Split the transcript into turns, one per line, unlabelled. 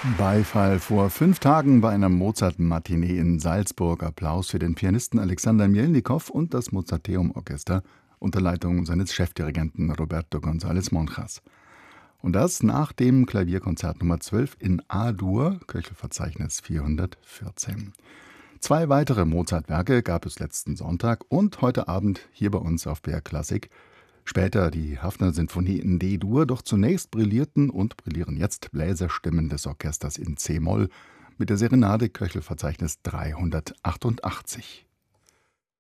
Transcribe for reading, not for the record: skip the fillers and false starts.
Beifall vor 5 Tagen bei einer Mozart-Matinee in Salzburg. Applaus für den Pianisten Alexander Mjelnikow und das Mozarteum-Orchester unter Leitung seines Chefdirigenten Roberto González Monjas. Und das nach dem Klavierkonzert Nummer 12 in A-Dur, Köchelverzeichnis 414. 2 weitere Mozart-Werke gab es letzten Sonntag und heute Abend hier bei uns auf BR Klassik. Später die Haffner-Sinfonie in D-Dur, doch zunächst brillierten und brillieren jetzt Bläserstimmen des Orchesters in C-Moll mit der Serenade Köchelverzeichnis 388.